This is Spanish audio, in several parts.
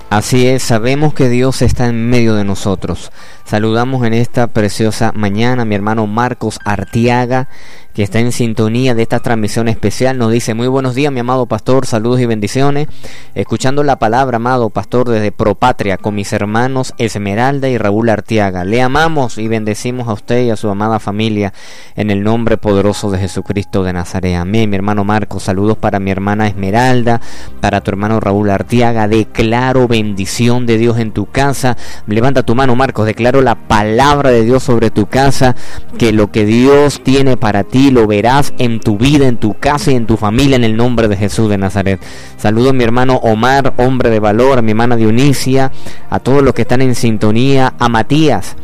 Así es, sabemos que Dios está en medio de nosotros. Saludamos en esta preciosa mañana a mi hermano Marcos Artiaga, que está en sintonía de esta transmisión especial. Nos dice: muy buenos días, mi amado pastor, saludos y bendiciones. Escuchando la palabra, amado pastor, desde Propatria, con mis hermanos Esmeralda y Raúl Artiaga. Le amamos y bendecimos a usted y a su amada familia en el nombre poderoso de Jesucristo de Nazaret. Amén, mi hermano Marcos. Saludos para mi hermana Esmeralda, para tu hermano Raúl Artiaga. Declaro bendición de Dios en tu casa. Levanta tu mano, Marcos. Declaro la palabra de Dios sobre tu casa, que lo que Dios tiene para ti lo verás en tu vida, en tu casa y en tu familia, en el nombre de Jesús de Nazaret. Saludo a mi hermano Omar, hombre de valor, a mi hermana Dionisia, a todos los que están en sintonía, a Matías.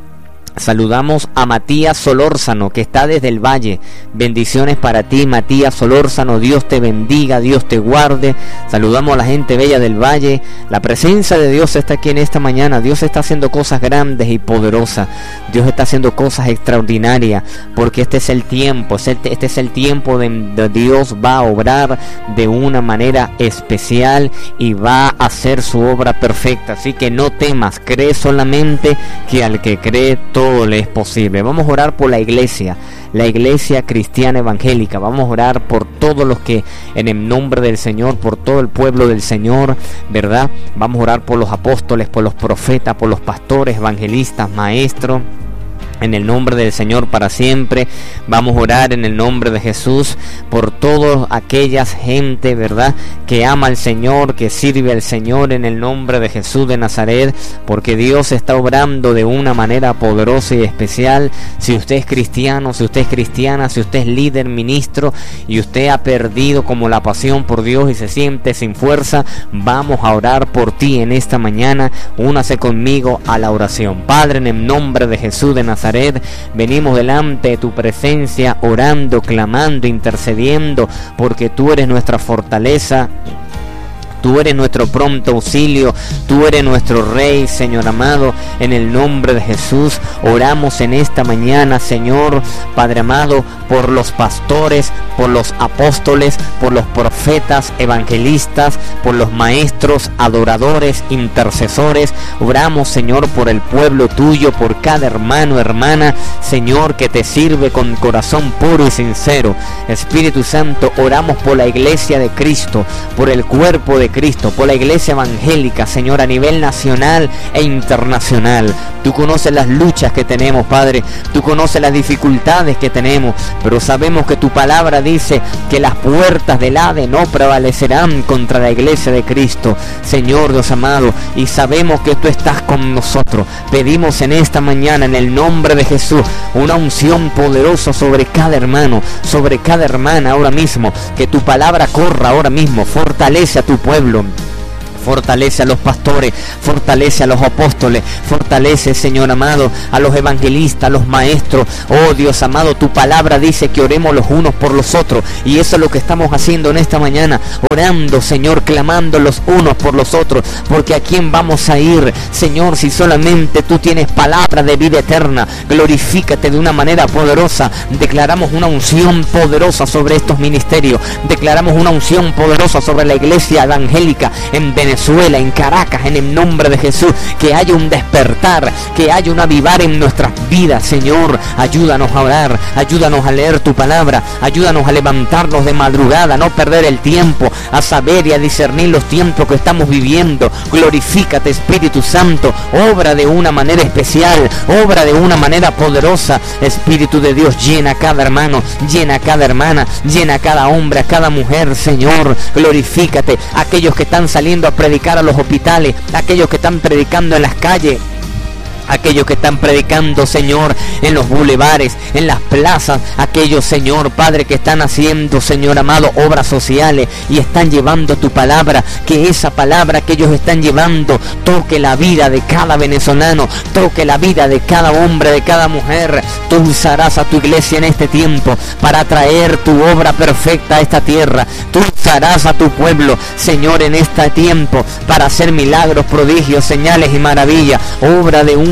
Saludamos a Matías Solórzano, que está desde el Valle. Bendiciones para ti, Matías Solórzano. Dios te bendiga, Dios te guarde. Saludamos a la gente bella del Valle. La presencia de Dios está aquí en esta mañana. Dios está haciendo cosas grandes y poderosas. Dios está haciendo cosas extraordinarias, porque este es el tiempo. Este es el tiempo de Dios va a obrar de una manera especial y va a hacer su obra perfecta. Así que no temas, cree solamente, que al que cree todo le es posible. Vamos a orar por la iglesia cristiana evangélica. Vamos a orar por todos los que, en el nombre del Señor, por todo el pueblo del Señor, ¿verdad? Vamos a orar por los apóstoles, por los profetas, por los pastores, evangelistas, maestros, en el nombre del Señor para siempre. Vamos a orar en el nombre de Jesús por toda aquella gente, ¿verdad?, que ama al Señor, que sirve al Señor, en el nombre de Jesús de Nazaret, porque Dios está obrando de una manera poderosa y especial. Si usted es cristiano, si usted es cristiana, si usted es líder, ministro, y usted ha perdido como la pasión por Dios y se siente sin fuerza, vamos a orar por ti en esta mañana. Únase conmigo a la oración. Padre, en el nombre de Jesús de Nazaret, venimos delante de tu presencia, orando, clamando, intercediendo, porque tú eres nuestra fortaleza. Tú eres nuestro pronto auxilio, tú eres nuestro Rey, Señor amado. En el nombre de Jesús oramos en esta mañana, Señor, Padre amado, por los pastores, por los apóstoles, por los profetas, evangelistas, por los maestros, adoradores, intercesores. Oramos, Señor, por el pueblo tuyo, por cada hermano, hermana, Señor, que te sirve con corazón puro y sincero. Espíritu Santo, oramos por la iglesia de Cristo, por el cuerpo de Cristo, por la iglesia evangélica, Señor, a nivel nacional e internacional. Tú conoces las luchas que tenemos, Padre. Tú conoces las dificultades que tenemos, pero sabemos que tu palabra dice que las puertas del Hades no prevalecerán contra la iglesia de Cristo, Señor Dios amado, y sabemos que tú estás con nosotros. Pedimos en esta mañana, en el nombre de Jesús, una unción poderosa sobre cada hermano, sobre cada hermana ahora mismo. Que tu palabra corra ahora mismo, fortalece a tu pueblo. Fortalece a los pastores, fortalece a los apóstoles, fortalece, Señor amado, a los evangelistas, a los maestros. Oh Dios amado, tu palabra dice que oremos los unos por los otros, y eso es lo que estamos haciendo en esta mañana, orando, Señor, clamando los unos por los otros, porque ¿a quién vamos a ir, Señor, si solamente tú tienes palabra de vida eterna? Glorifícate de una manera poderosa. Declaramos una unción poderosa sobre estos ministerios, declaramos una unción poderosa sobre la iglesia evangélica en Venezuela, en Caracas, en el nombre de Jesús. Que haya un despertar, que haya un avivar en nuestras vidas, Señor. Ayúdanos a orar, ayúdanos a leer tu palabra, ayúdanos a levantarnos de madrugada, a no perder el tiempo, a saber y a discernir los tiempos que estamos viviendo. Glorifícate, Espíritu Santo, obra de una manera especial, obra de una manera poderosa. Espíritu de Dios, llena a cada hermano, llena a cada hermana, llena a cada hombre, a cada mujer, Señor. Glorifícate. Aquellos que están saliendo a predicar a los hospitales, aquellos que están predicando en las calles, aquellos que están predicando, Señor, en los bulevares, en las plazas, aquellos, Señor, Padre, que están haciendo, Señor amado, obras sociales y están llevando tu palabra. Que esa palabra que ellos están llevando toque la vida de cada venezolano, toque la vida de cada hombre, de cada mujer. Tú usarás a tu iglesia en este tiempo para traer tu obra perfecta a esta tierra. Tú usarás a tu pueblo, Señor, en este tiempo para hacer milagros, prodigios, señales y maravillas. Obra de un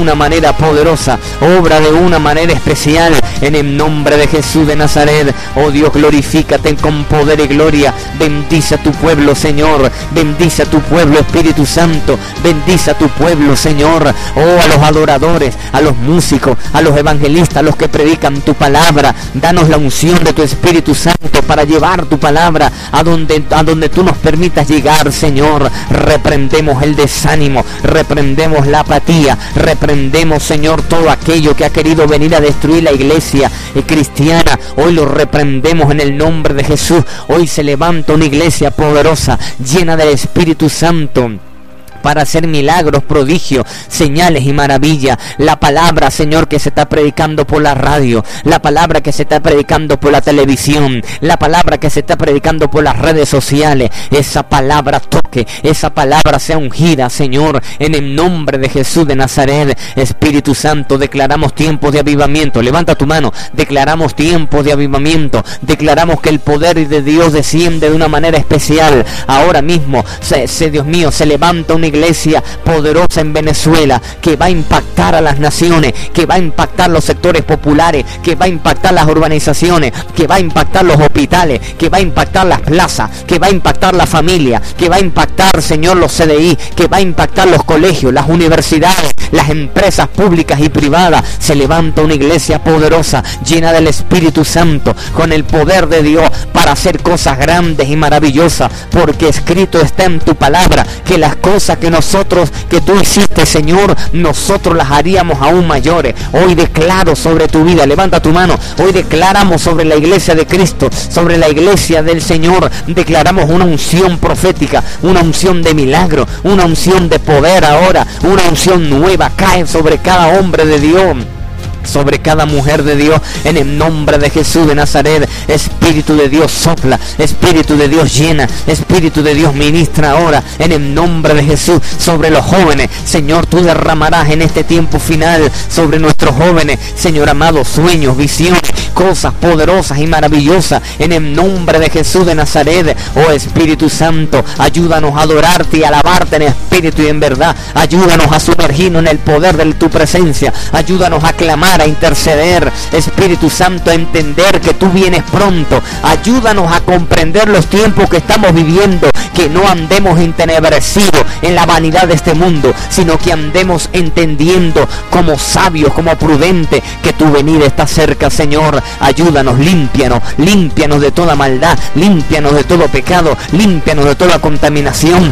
una manera poderosa, obra de una manera especial, en el nombre de Jesús de Nazaret. Oh Dios, glorifícate con poder y gloria. Bendice a tu pueblo, Señor. Bendice a tu pueblo, Espíritu Santo. Bendice a tu pueblo, Señor. Oh, a los adoradores, a los músicos, a los evangelistas, a los que predican tu palabra. Danos la unción de tu Espíritu Santo para llevar tu palabra a donde tú nos permitas llegar, Señor. Reprendemos el desánimo, reprendemos la apatía, reprendemos, Señor, todo aquello que ha querido venir a destruir la iglesia cristiana. Hoy lo reprendemos en el nombre de Jesús. Hoy se levanta una iglesia poderosa, llena del Espíritu Santo, para hacer milagros, prodigios, señales y maravillas. La palabra, Señor, que se está predicando por la radio, la palabra que se está predicando por la televisión, la palabra que se está predicando por las redes sociales, esa palabra toque, esa palabra sea ungida, Señor, en el nombre de Jesús de Nazaret. Espíritu Santo, declaramos tiempos de avivamiento. Levanta tu mano. Declaramos tiempos de avivamiento. Declaramos que el poder de Dios desciende de una manera especial. Ahora mismo, Dios mío, se levanta una iglesia poderosa en Venezuela que va a impactar a las naciones, que va a impactar los sectores populares, que va a impactar las urbanizaciones, que va a impactar los hospitales, que va a impactar las plazas, que va a impactar la familia, que va a impactar, Señor, los CDI, que va a impactar los colegios, las universidades, las empresas públicas y privadas. Se levanta una iglesia poderosa, llena del Espíritu Santo, con el poder de Dios para hacer cosas grandes y maravillosas, porque escrito está en tu palabra que las cosas que tú hiciste, Señor, nosotros las haríamos aún mayores. Hoy declaro sobre tu vida, levanta tu mano. Hoy declaramos sobre la iglesia de Cristo, sobre la iglesia del Señor, declaramos una unción profética, una unción de milagro, una unción de poder ahora, una unción nueva cae sobre cada hombre de Dios, sobre cada mujer de Dios, en el nombre de Jesús de Nazaret. Espíritu de Dios sopla, Espíritu de Dios llena, Espíritu de Dios ministra ahora, en el nombre de Jesús, sobre los jóvenes. Señor, tú derramarás en este tiempo final sobre nuestros jóvenes, Señor amado, sueños, visiones, cosas poderosas y maravillosas, en el nombre de Jesús de Nazaret. Oh Espíritu Santo, ayúdanos a adorarte y alabarte en espíritu y en verdad. Ayúdanos a sumergirnos en el poder de tu presencia. Ayúdanos a clamar, a interceder, Espíritu Santo, a entender que tú vienes pronto. Ayúdanos a comprender los tiempos que estamos viviendo, que no andemos entenebrecidos en la vanidad de este mundo, sino que andemos entendiendo como sabios, como prudentes, que tu venida está cerca, Señor. Ayúdanos, límpianos de toda maldad, límpianos de todo pecado, límpianos de toda contaminación,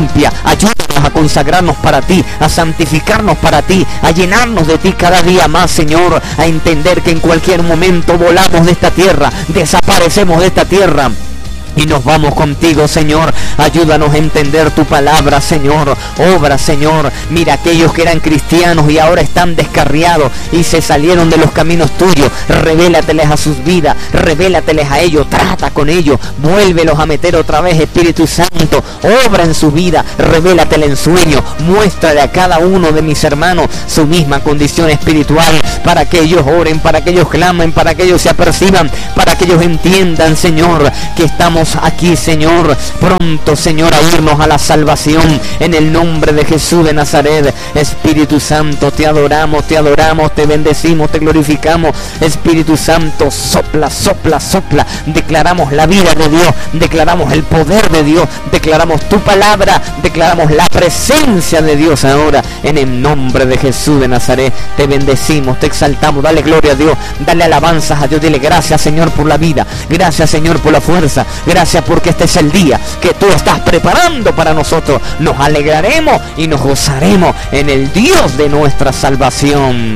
ayúdanos a consagrarnos para ti, a santificarnos para ti, a llenarnos de ti cada día más, Señor, a entender que en cualquier momento volamos de esta tierra, desaparecemos de esta tierra y nos vamos contigo, Señor. Ayúdanos a entender tu palabra, Señor. Obra, Señor. Mira aquellos que eran cristianos y ahora están descarriados y se salieron de los caminos tuyos. Revélateles a sus vidas, revélateles a ellos, trata con ellos, vuélvelos a meter otra vez, Espíritu Santo. Obra en su vida, revélatele en sueño, muéstrale a cada uno de mis hermanos su misma condición espiritual, para que ellos oren, para que ellos clamen, para que ellos se aperciban, para que ellos entiendan, Señor, que estamos aquí, Señor, pronto, Señor, a irnos a la salvación, en el nombre de Jesús de Nazaret. Espíritu Santo, te adoramos, te bendecimos, te glorificamos. Espíritu Santo, sopla, sopla, sopla. Declaramos la vida de Dios, declaramos el poder de Dios, declaramos tu palabra, declaramos la presencia de Dios ahora, en el nombre de Jesús de Nazaret. Te bendecimos, te exaltamos, dale gloria a Dios, dale alabanzas a Dios, dile gracias, Señor, por la vida, gracias, Señor, por la fuerza, gracias porque este es el día que tú estás preparando para nosotros. Nos alegraremos y nos gozaremos en el Dios de nuestra salvación.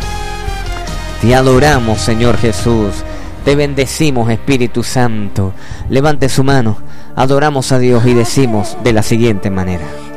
Te adoramos, Señor Jesús. Te bendecimos, Espíritu Santo. Levante su mano. Adoramos a Dios y decimos de la siguiente manera: